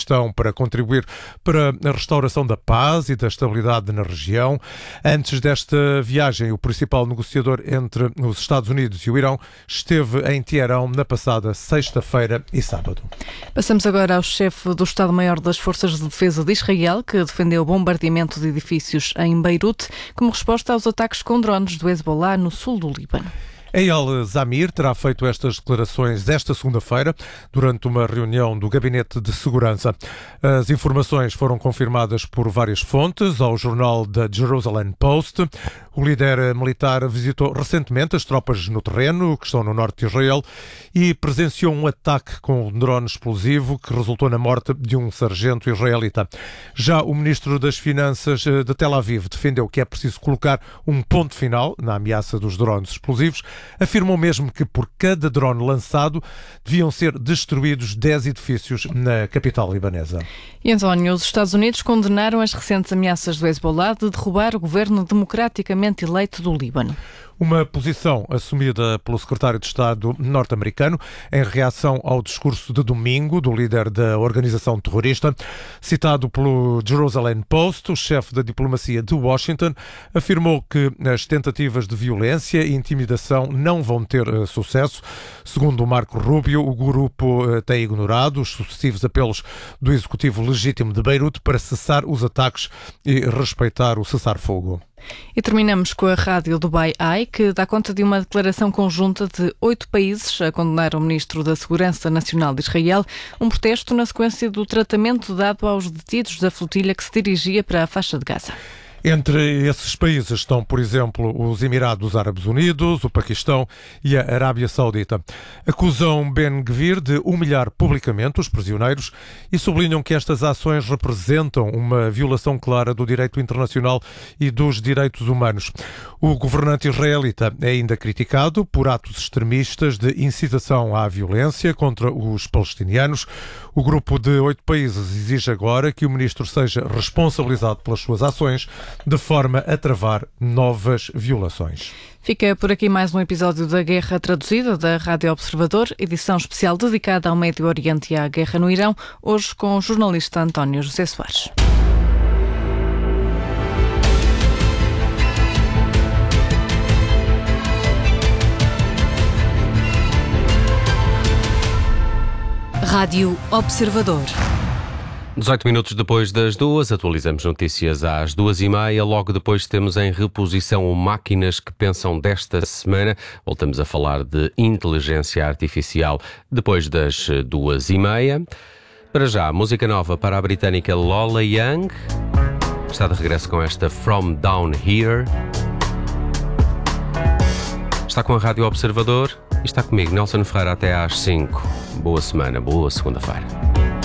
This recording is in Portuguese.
estão para contribuir para a restauração da paz e da estabilidade na região. Antes desta viagem, o principal negociador entre os Estados Unidos e o Irão esteve em Teherão na passada sexta-feira e sábado. Passamos agora ao chefe do Estado-Maior das Forças de Defesa de Israel, que defendeu o bombardeamento de edifícios em Beirute como resposta aos ataques com drones do Hezbollah no sul do Líbano. Eyal Zamir terá feito estas declarações esta segunda-feira durante uma reunião do Gabinete de Segurança. As informações foram confirmadas por várias fontes ao jornal The Jerusalem Post. O líder militar visitou recentemente as tropas no terreno, que estão no norte de Israel, e presenciou um ataque com um drone explosivo que resultou na morte de um sargento israelita. Já o ministro das Finanças de Tel Aviv defendeu que é preciso colocar um ponto final na ameaça dos drones explosivos. Afirmou mesmo que por cada drone lançado deviam ser destruídos 10 edifícios na capital libanesa. E António, os Estados Unidos condenaram as recentes ameaças do Hezbollah de derrubar o governo democraticamente eleito do Líbano. Uma posição assumida pelo secretário de Estado norte-americano em reação ao discurso de domingo do líder da organização terrorista. Citado pelo Jerusalem Post, o chefe da diplomacia de Washington afirmou que as tentativas de violência e intimidação não vão ter sucesso. Segundo o Marco Rubio, o grupo tem ignorado os sucessivos apelos do Executivo Legítimo de Beirute para cessar os ataques e respeitar o cessar-fogo. E terminamos com a rádio Dubai Eye, que dá conta de uma declaração conjunta de 8 países a condenar o ministro da Segurança Nacional de Israel, um protesto na sequência do tratamento dado aos detidos da flotilha que se dirigia para a faixa de Gaza. Entre esses países estão, por exemplo, os Emirados Árabes Unidos, o Paquistão e a Arábia Saudita. Acusam Ben-Gvir de humilhar publicamente os prisioneiros e sublinham que estas ações representam uma violação clara do direito internacional e dos direitos humanos. O governante israelita é ainda criticado por atos extremistas de incitação à violência contra os palestinianos. O grupo de 8 países exige agora que o ministro seja responsabilizado pelas suas ações, de forma a travar novas violações. Fica por aqui mais um episódio da Guerra Traduzida da Rádio Observador, edição especial dedicada ao Médio Oriente e à guerra no Irão, hoje com o jornalista António José Soares. Rádio Observador. 18 minutos depois das 2, atualizamos notícias às 2h30. Logo depois temos em reposição o Máquinas que Pensam desta semana. Voltamos a falar de inteligência artificial depois das 2h30. Para já, música nova para a britânica Lola Young. Está de regresso com esta From Down Here. Está com a Rádio Observador e está comigo, Nelson Ferreira, até às 5. Boa semana, boa segunda-feira.